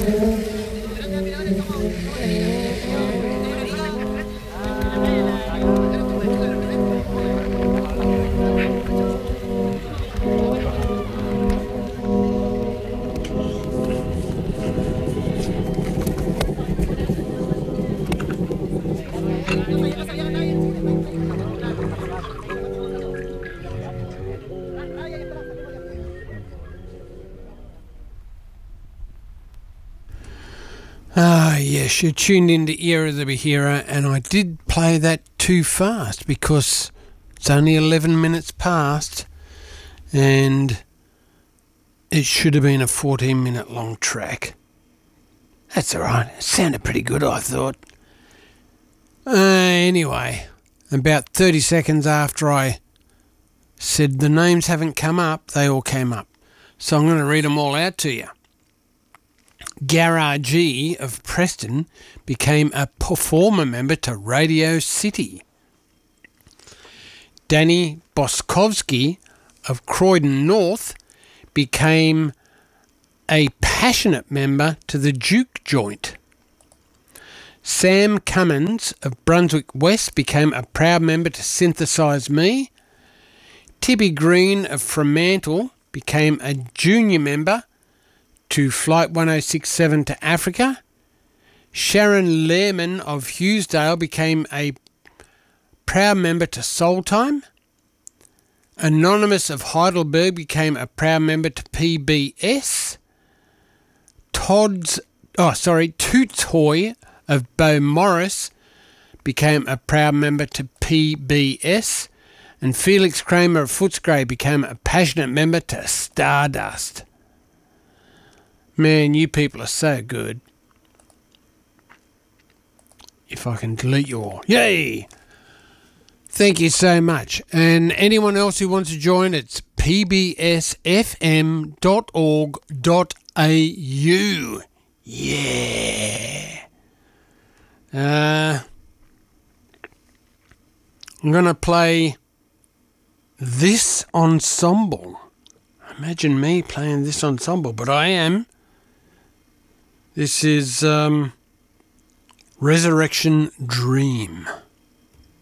Yes, you're tuned into Era the Behera, and I did play that too fast because it's only 11 minutes past and it should have been a 14-minute long track. That's alright, it sounded pretty good, I thought. Anyway, about 30 seconds after I said the names haven't come up, they all came up. So I'm going to read them all out to you. Garage of Preston became a performer member to Radio City. Danny Boskovsky of Croydon North became a passionate member to the Duke Joint. Sam Cummins of Brunswick West became a proud member to Synthesize Me. Tibby Green of Fremantle became a junior member to Flight 1067 to Africa. Sharon Lehrman of Hughesdale became a proud member to Soul Time. Anonymous of Heidelberg became a proud member to PBS. Tootoy of Beaumaris became a proud member to PBS. And Felix Kramer of Footscray became a passionate member to Stardust. Man, you people are so good. If I can delete you all. Yay! Thank you so much. And anyone else who wants to join, it's pbsfm.org.au. Yeah. I'm going to play this ensemble. Imagine me playing this ensemble, but I am. This is Resurrection Dream.